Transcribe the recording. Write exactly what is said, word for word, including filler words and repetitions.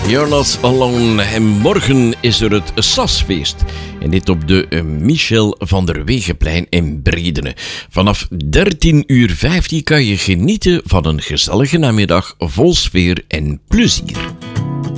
You're Not Alone. En morgen is er het Sasfeest. En dit op de Michel van der Wegenplein in Bredene. Vanaf dertien uur vijftien kan je genieten van een gezellige namiddag vol sfeer en plezier.